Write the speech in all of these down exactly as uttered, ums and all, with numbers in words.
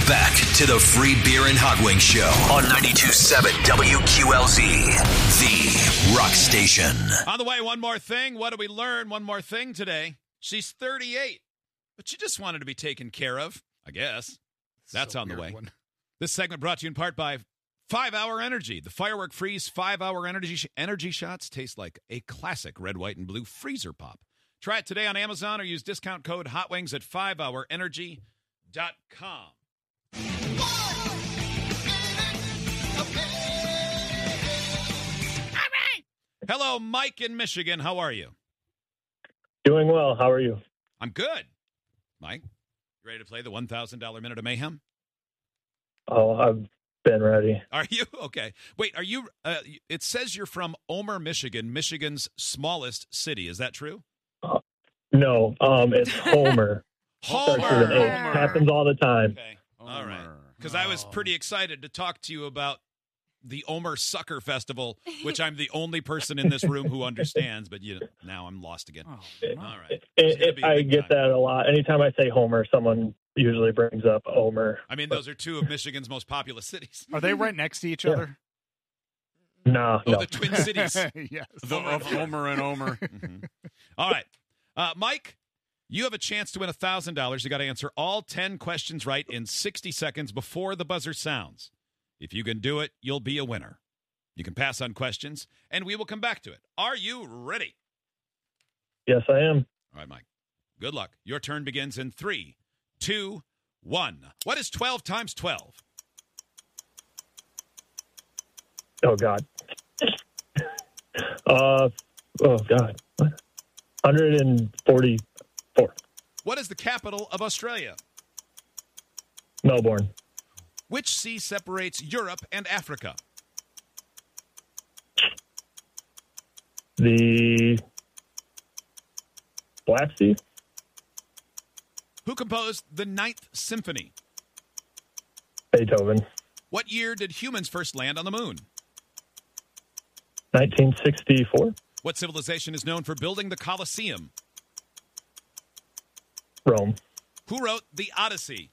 back to the Free Beer and Hot Wings Show on ninety-two point seven W Q L Z, the rock station. On the way, one more thing. What do we learn? One more thing today. She's thirty-eight, but she just wanted to be taken care of, I guess. That's So on the weird way. one. This segment brought to you in part by five hour Energy. The Firework Freeze five hour energy sh- energy shots taste like a classic red, white, and blue freezer pop. Try it today on Amazon or use discount code HOTWINGS at five hour energy dot com. Hello, Mike in Michigan. How are you? Doing well. How are you? I'm good. Mike, you ready to play the one thousand dollars Minute of Mayhem? Oh, I've been ready. Are you? Okay. Wait, are you? Uh, it says you're from Omer, Michigan, Michigan's smallest city. Is that true? Uh, no, um, it's Homer. Starts with an H. Homer. Happens all the time. Okay. All right. Because I was pretty excited to talk to you about the Omer Sucker Festival, which I'm the only person in this room who understands, but you now I'm lost again. Oh, All no. right. It, It's gonna it, be a I big get time. that a lot. Anytime I say Homer, someone usually brings up Omer. I mean, those are two of Michigan's most populous cities. Are they right next to each Yeah. other? Nah, Oh, no. the Twin Cities. Yes. The of Homer and Omer. Mhm. All right. Uh, Mike, you have a chance to win one thousand dollars. You got to answer all ten questions right in sixty seconds before the buzzer sounds. If you can do it, you'll be a winner. You can pass on questions, and we will come back to it. Are you ready? Yes, I am. All right, Mike. Good luck. Your turn begins in three, two, one. What is twelve times twelve? Oh, God. uh, oh, God. What? one hundred forty-four. What is the capital of Australia? Melbourne. Which sea separates Europe and Africa? The Black Sea. Who composed the Ninth Symphony? Beethoven. What year did humans first land on the moon? nineteen sixty-four. What civilization is known for building the Colosseum? Rome. Who wrote the Odyssey?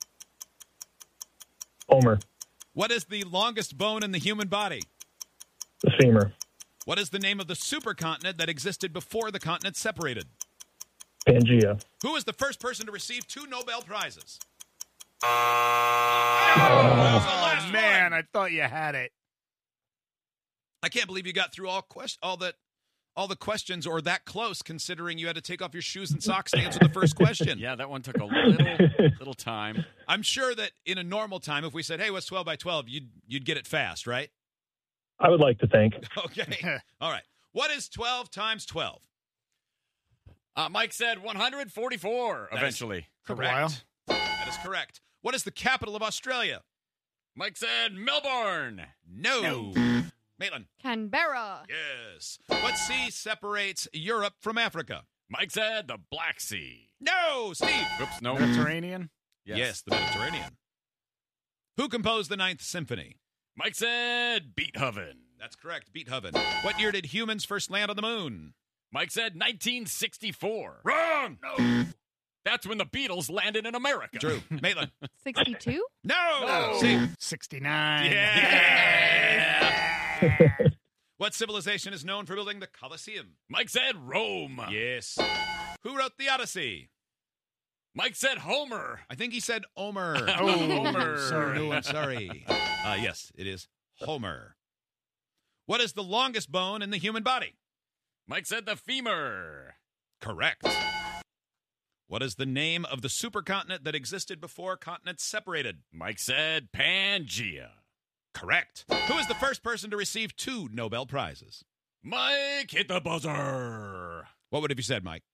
Homer. What is the longest bone in the human body? The femur. What is the name of the supercontinent that existed before the continents separated? Pangea. Who was the first person to receive two Nobel Prizes? Oh, that was the last man, one. I thought you had it. I can't believe you got through all quest- all that all the questions or that close, considering you had to take off your shoes and socks to answer the first question. Yeah, that one took a little little time. I'm sure that in a normal time, if we said, "Hey, what's twelve by twelve?" you'd you'd get it fast, right? I would like to think. Okay. All right. What is twelve times twelve? Uh, Mike said one hundred forty-four That is eventually. Took a while. That is correct. What is the capital of Australia? Mike said Melbourne. No. Maitland. Canberra. Yes. What sea separates Europe from Africa? Mike said the Black Sea. No. Steve. Oops, no. Mediterranean. Yes, the Mediterranean. Who composed the Ninth Symphony? Mike said Beethoven. That's correct. Beethoven. What year did humans first land on the moon? Mike said nineteen sixty-four. Wrong. No. That's when the Beatles landed in America. Drew. Maitland. sixty-two. No. No. Steve. sixty-nine. Yeah. What civilization is known for building the Colosseum? Mike said Rome. Yes. Who wrote the Odyssey? Mike said Homer. I think he said Omer. Oh, Homer. Sorry. No, I'm sorry. Uh, yes, it is Homer. What is the longest bone in the human body? Mike said the femur. Correct. What is the name of the supercontinent that existed before continents separated? Mike said Pangea. Correct. Who is the first person to receive two Nobel Prizes? Mike hit the buzzer. What would have you said, Mike?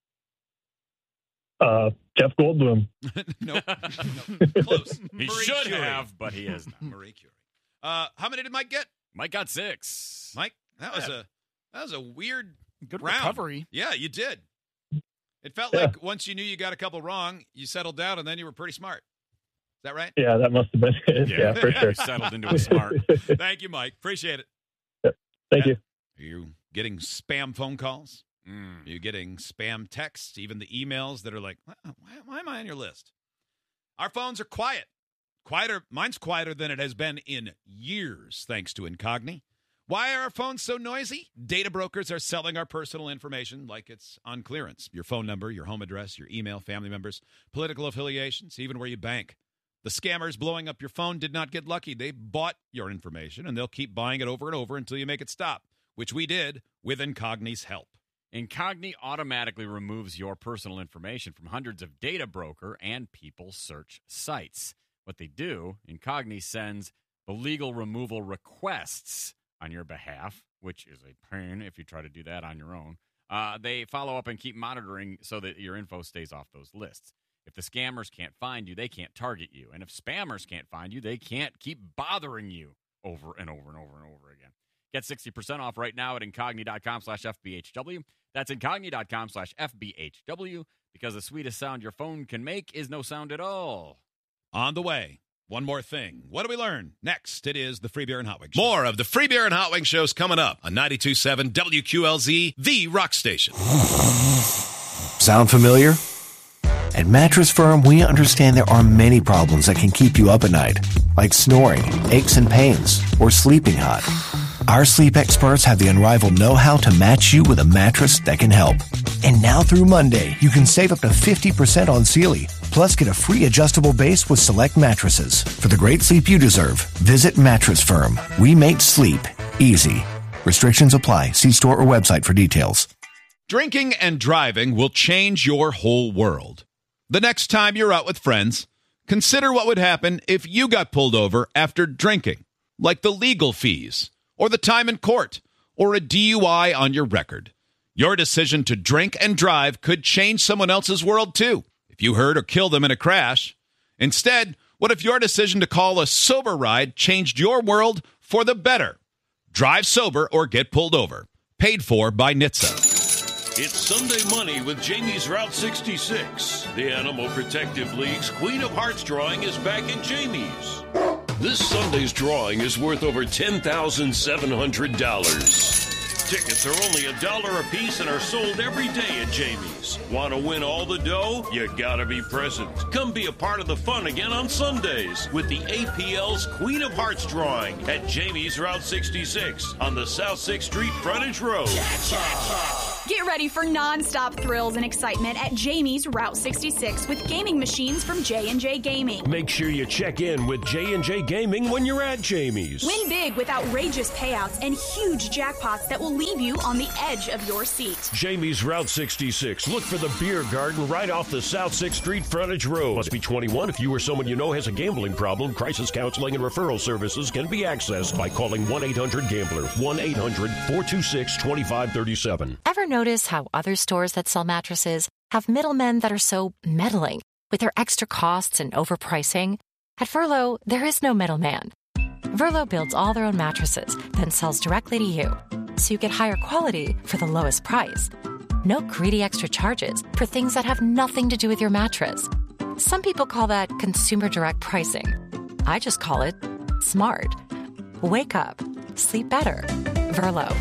Uh, Jeff Goldblum. Nope. No. Close. He Marie should Curie. have, but he is not. Marie Curie. Uh, how many did Mike get? Mike got six. Mike, that was Yeah. a that was a weird Good round. recovery. Yeah, you did. It felt Yeah. like once you knew you got a couple wrong, you settled down, and then you were pretty smart. Is that right? Yeah, that must have been it. Yeah, for sure. He settled into a smart. Thank you, Mike. Appreciate it. Thank you. Are you getting spam phone calls? Mm. Are you getting spam texts? Even the emails that are like, why, why, why am I on your list? Our phones are quiet. Quieter, mine's quieter than it has been in years, thanks to Incogni. Why are our phones so noisy? Data brokers are selling our personal information like it's on clearance. Your phone number, your home address, your email, family members, political affiliations, even where you bank. The scammers blowing up your phone did not get lucky. They bought your information, and they'll keep buying it over and over until you make it stop, which we did with Incogni's help. Incogni automatically removes your personal information from hundreds of data broker and people search sites. What they do, Incogni sends illegal removal requests on your behalf, which is a pain if you try to do that on your own. Uh, they follow up and keep monitoring so that your info stays off those lists. If the scammers can't find you, they can't target you. And if spammers can't find you, they can't keep bothering you over and over and over and over again. Get sixty percent off right now at Incogni.com slash FBHW. That's Incogni.com slash FBHW, because the sweetest sound your phone can make is no sound at all. On the way, one more thing. What do we learn? Next, it is the Free Beer and Hot Wings Show. More of the Free Beer and Hot Wings Show's coming up on ninety-two point seven W Q L Z, the rock station. Sound familiar? At Mattress Firm, we understand there are many problems that can keep you up at night, like snoring, aches and pains, or sleeping hot. Our sleep experts have the unrivaled know-how to match you with a mattress that can help. And now through Monday, you can save up to fifty percent on Sealy, plus get a free adjustable base with select mattresses. For the great sleep you deserve, visit Mattress Firm. We make sleep easy. Restrictions apply. See store or website for details. Drinking and driving will change your whole world. The next time you're out with friends, consider what would happen if you got pulled over after drinking, like the legal fees, or the time in court, or a D U I on your record. Your decision to drink and drive could change someone else's world, too, if you hurt or kill them in a crash. Instead, what if your decision to call a sober ride changed your world for the better? Drive sober or get pulled over. Paid for by N H T S A. It's Sunday Money with Jamie's Route sixty-six. The Animal Protective League's Queen of Hearts drawing is back at Jamie's. This Sunday's drawing is worth over ten thousand seven hundred dollars. Tickets are only a dollar a piece and are sold every day at Jamie's. Want to win all the dough? You gotta be present. Come be a part of the fun again on Sundays with the A P L's Queen of Hearts drawing at Jamie's Route sixty-six on the South sixth Street Frontage Road. Get ready for non-stop thrills and excitement at Jamie's Route sixty-six with gaming machines from J and J Gaming. Make sure you check in with J and J Gaming when you're at Jamie's. Win big with outrageous payouts and huge jackpots that will leave you on the edge of your seat. Jamie's Route sixty-six. Look for the beer garden right off the South sixth Street Frontage Road. Must be twenty-one. If you or someone you know has a gambling problem, crisis counseling and referral services can be accessed by calling one eight hundred gambler. one eight hundred four two six two five three seven. Ever notice how other stores that sell mattresses have middlemen that are so meddling with their extra costs and overpricing? At Verlo, there is no middleman. Verlo builds all their own mattresses, then sells directly to you, so you get higher quality for the lowest price. No greedy extra charges for things that have nothing to do with your mattress. Some people call that consumer direct pricing. I just call it smart. Wake up. Sleep better. Verlo.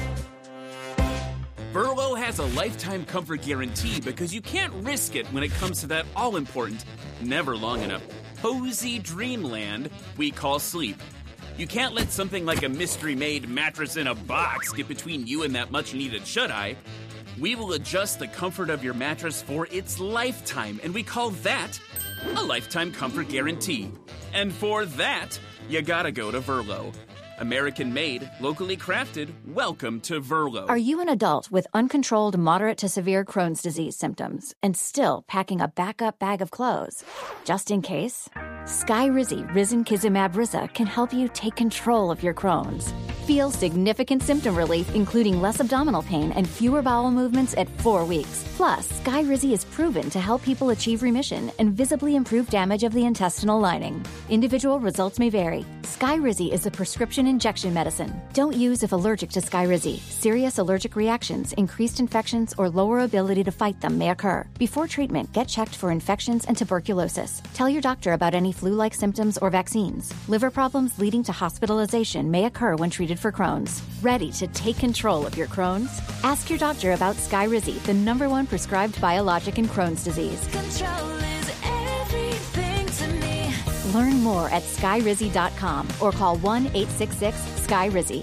Verlo has a lifetime comfort guarantee because you can't risk it when it comes to that all-important, never long enough, cozy dreamland we call sleep. You can't let something like a mystery-made mattress in a box get between you and that much-needed shut-eye. We will adjust the comfort of your mattress for its lifetime, and we call that a lifetime comfort guarantee. And for that, you gotta go to Verlo. American-made, locally crafted, welcome to Verlo. Are you an adult with uncontrolled moderate to severe Crohn's disease symptoms and still packing a backup bag of clothes? Just in case? Skyrizi Risankizumab Riza can help you take control of your Crohn's. Feel significant symptom relief, including less abdominal pain and fewer bowel movements at four weeks. Plus, Skyrizi is proven to help people achieve remission and visibly improve damage of the intestinal lining. Individual results may vary. Skyrizi is a prescription injection medicine. Don't use if allergic to Skyrizi. Serious allergic reactions, increased infections, or lower ability to fight them may occur. Before treatment, get checked for infections and tuberculosis. Tell your doctor about any flu-like symptoms or vaccines. Liver problems leading to hospitalization may occur when treated for Crohn's. Ready to take control of your Crohn's? Ask your doctor about Skyrizi, the number one prescribed biologic in Crohn's disease. Control is everything to me. Learn more at sky rizzy dot com or call one eight six six sky rizzy.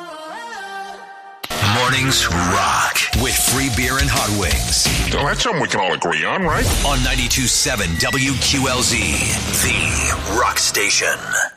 Mornings rock with free beer and hot wings. Well, that's something we can all agree on, right? On ninety-two point seven W Q L Z, the rock station.